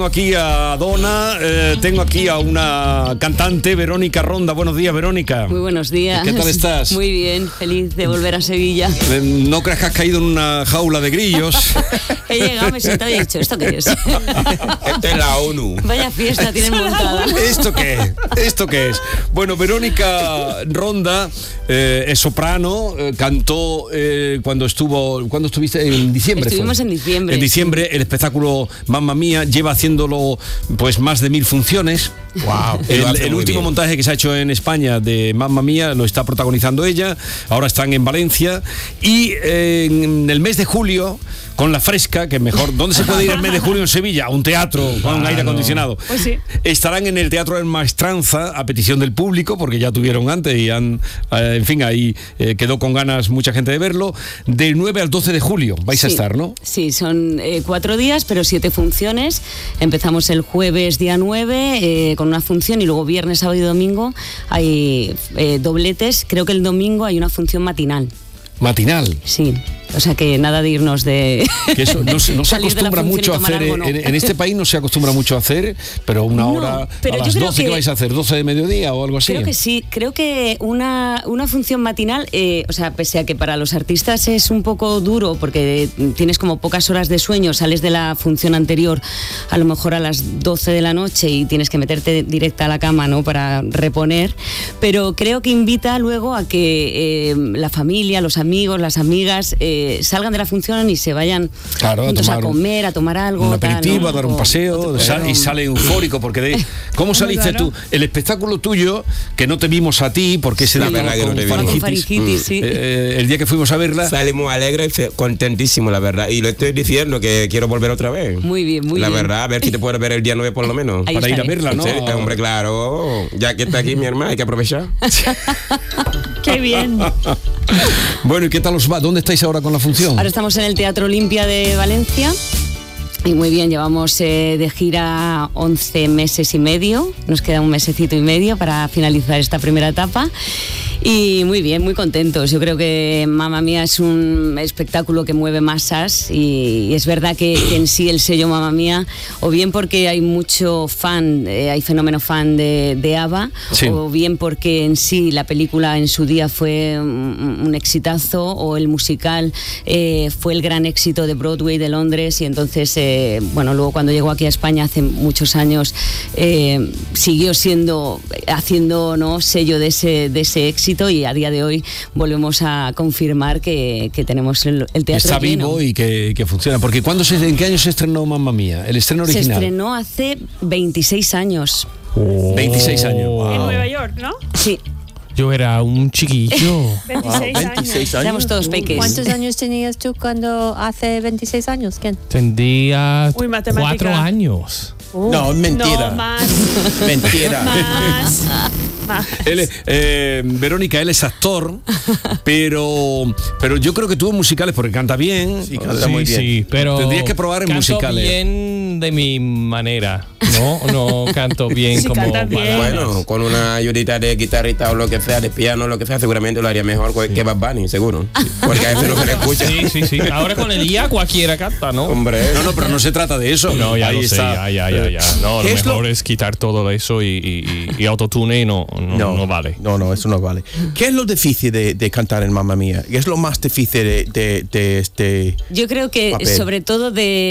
Tengo aquí a Donna, tengo aquí a una cantante, Verónica Ronda. Buenos días, Verónica. Muy buenos días. ¿Qué tal estás? Muy bien, feliz de volver a Sevilla. No creas que has caído en una jaula de grillos. He llegado, me he sentado y he dicho, ¿esto qué es? Esto es la ONU. Vaya fiesta tienen montada. ¿Esto qué es? ¿Esto qué es? Bueno, Verónica Ronda es soprano, cantó cuando estuviste en diciembre. Estuvimos en diciembre. En diciembre, el espectáculo Mamma Mía lleva haciéndolo pues más de 1000 funciones. Wow. El último montaje que se ha hecho en España de Mamma Mía lo está protagonizando ella. Ahora están en Valencia y en el mes de julio, con la fresca, que mejor, ¿dónde se puede ir el mes de julio en Sevilla? A un teatro con aire acondicionado. Pues sí. Estarán en el Teatro del Maestranza a petición del público, porque ya tuvieron antes y en fin, ahí quedó con ganas mucha gente de verlo. Del 9 al 12 de julio vais a estar, ¿no? Sí, son 4 días, pero 7 funciones. Empezamos el jueves día 9 con una función y luego viernes, sábado y domingo hay dobletes. Creo que el domingo hay una función matinal. Matinal. Sí, o sea que nada de irnos de... Que eso no se acostumbra mucho a hacer, algo, ¿no? en este país no se acostumbra mucho a hacer, pero una hora pero a las 12 que vais a hacer, 12 de mediodía o algo así. Creo que sí, creo que una función matinal, o sea, pese a que para los artistas es un poco duro porque tienes como pocas horas de sueño, sales de la función anterior a lo mejor a las 12 de la noche y tienes que meterte directa a la cama, ¿no?, para reponer, pero creo que invita luego a que la familia, los amigos, las amigas salgan de la función y se vayan juntos a comer, a tomar algo, un aperitivo, a dar un paseo, y sale sale eufórico porque ¿cómo saliste tú? El espectáculo tuyo, que no te vimos a ti porque ese día con faringitis, sí. El día que fuimos a verla salimos alegres y contentísimos, la verdad, y le estoy diciendo que quiero volver otra vez. Muy bien, muy bien. La bien. verdad, a ver si te puedo ver el día 9 por lo menos. Ahí para estaré. Ir a verla, ¿no? Sí, hombre, claro, ya que está aquí mi hermana hay que aprovechar. ¡Qué bien! Bueno, ¿y qué tal os va? ¿Dónde estáis ahora con la función? Ahora estamos en el Teatro Olimpia de Valencia. Y muy bien, llevamos de gira 11 meses y medio. Nos queda un mesecito y medio para finalizar esta primera etapa. Y muy bien, muy contentos. Yo creo que Mamma Mía es un espectáculo que mueve masas y es verdad que en sí el sello Mamma Mía, o bien porque hay mucho fan, hay fenómeno fan de ABBA, sí, o bien porque en sí la película en su día fue un exitazo, o el musical fue el gran éxito de Broadway de Londres, y entonces, bueno, luego cuando llegó aquí a España hace muchos años, siguió haciendo, ¿no?, sello de ese éxito. Y a día de hoy volvemos a confirmar que tenemos el teatro está lleno. Vivo y que funciona. Porque ¿en qué año se estrenó Mamma Mía? El estreno original. Se estrenó hace 26 años. 26 años. Wow. En Nueva York, ¿no? Sí. Yo era un chiquillo. 26 años. Éramos todos peques. ¿Cuántos años tenías tú cuando hace 26 años? ¿Quién? Tendría 4 años. No, mentira. No, más. Mentira. Más. Él, Verónica, él es actor, pero yo creo que tuvo musicales porque canta bien. Sí, canta muy bien. Sí, pero tendrías que probar en musicales. Bien de mi manera. No canto bien sí, como canta bien. Bueno, con una ayudita de guitarrita o lo que sea, de piano, lo que sea, seguramente lo haría mejor que Bad Bunny, seguro. Porque a veces no se le escucha. Sí. Ahora con el IA cualquiera canta, ¿no? Hombre. No, pero no se trata de eso. No, ya ahí lo está. sé, ya. No, lo mejor es quitar todo eso y autotune no vale. No, eso no vale. ¿Qué es lo difícil de cantar en Mamma Mía? ¿Qué es lo más difícil de este Yo creo que papel? Sobre todo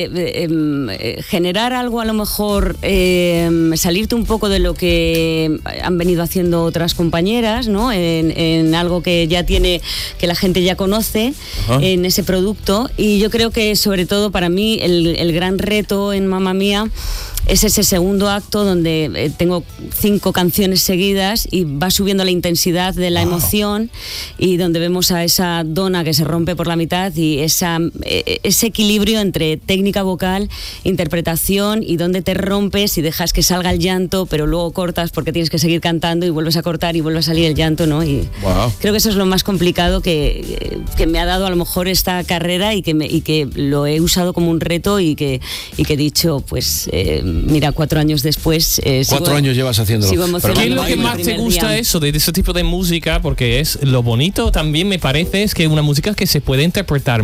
de generar algo, a lo mejor salirte un poco de lo que han venido haciendo otras compañeras, ¿no? En algo que ya tiene, que la gente ya conoce. Ajá. En ese producto. Y yo creo que sobre todo para mí el gran reto en Mamma Mía es ese segundo acto donde tengo 5 canciones seguidas y va subiendo la intensidad de la emoción, y donde vemos a esa Donna que se rompe por la mitad y ese equilibrio entre técnica vocal, interpretación, y donde te rompes y dejas que salga el llanto, pero luego cortas porque tienes que seguir cantando y vuelves a cortar y vuelve a salir el llanto, ¿no? Y creo que eso es lo más complicado que me ha dado a lo mejor esta carrera y que lo he usado como un reto y que he dicho, pues mira, 4 años después 4 años llevas haciéndolo. Sigo emocionada. ¿Qué es lo que más te gusta eso de ese tipo de música? Porque es lo bonito también, me parece, es que una música que se puede interpretar